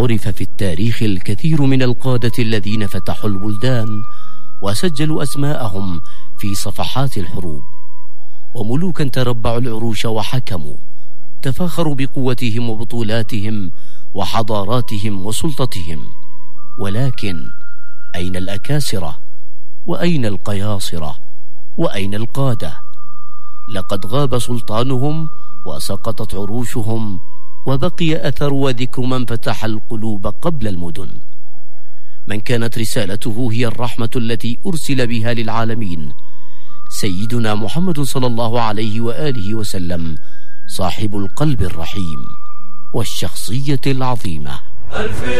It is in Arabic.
عرف في التاريخ الكثير من القادة الذين فتحوا البلدان وسجلوا أسماءهم في صفحات الحروب، وملوكا تربعوا العروش وحكموا، تفاخروا بقوتهم وبطولاتهم وحضاراتهم وسلطتهم. ولكن أين الأكاسرة؟ وأين القياصرة؟ وأين القادة؟ لقد غاب سلطانهم وسقطت عروشهم، وبقي أثر وذكر من فتح القلوب قبل المدن، من كانت رسالته هي الرحمة التي أرسل بها للعالمين، سيدنا محمد صلى الله عليه وآله وسلم، صاحب القلب الرحيم والشخصية العظيمة.